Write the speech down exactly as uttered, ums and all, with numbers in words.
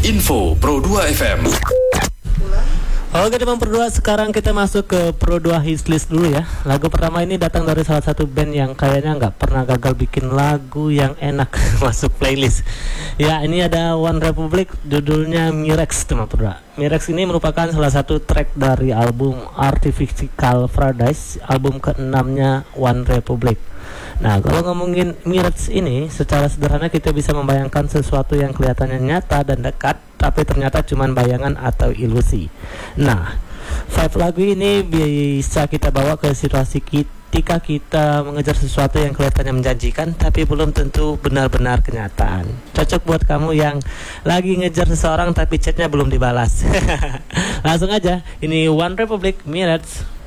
Info Pro dua F M. Oke teman Pro dua, sekarang kita masuk ke Pro dua Histlist dulu ya. Lagu pertama ini datang dari salah satu band yang kayaknya nggak pernah gagal bikin lagu yang enak masuk playlist. Ya, ini ada One Republic, judulnya Mirex teman Pro dua. Mirex ini merupakan salah satu track dari album Artificial Paradise, album keenamnya One Republic. Nah, kalau ngomongin Mirex ini, secara sederhana kita bisa membayangkan sesuatu yang kelihatannya nyata dan dekat, tapi ternyata cuma bayangan atau ilusi. Nah, vibe lagu ini bisa kita bawa ke situasi ketika kita mengejar sesuatu yang kelihatannya menjanjikan, tapi belum tentu benar-benar kenyataan. Cocok buat kamu yang lagi ngejar seseorang tapi chatnya belum dibalas. Langsung aja, ini One Republic, Mirex.